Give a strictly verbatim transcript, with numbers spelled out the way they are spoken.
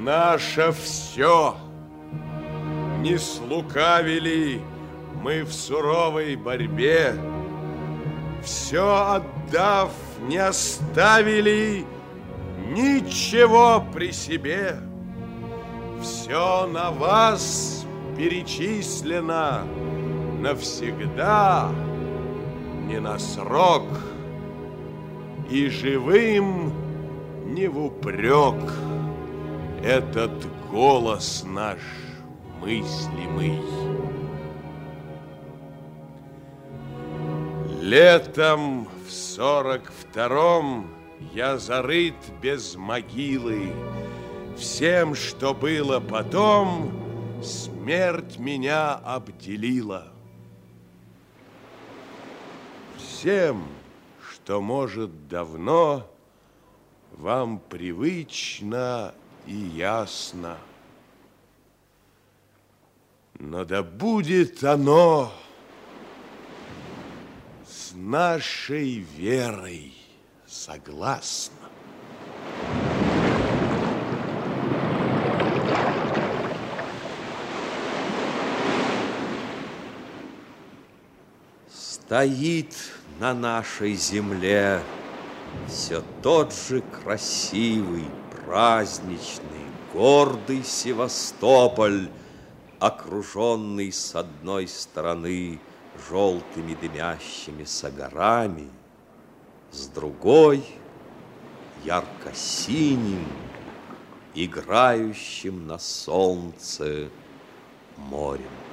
наше все. Не слукавили мы в суровой борьбе, все отдав, не оставили ничего при себе. Все на вас перечислено навсегда, не на срок, и живым не в упрек этот голос наш мыслимый. Летом в сорок втором я зарыт без могилы. Всем, что было потом, смерть меня обделила. Всем, что, может, давно вам привычно и ясно. Но да будет оно с нашей верой согласно. Стоит на нашей земле все тот же красивый, праздничный, гордый Севастополь, окруженный с одной стороны желтыми дымящимися горами, с другой ярко-синим, играющим на солнце морем.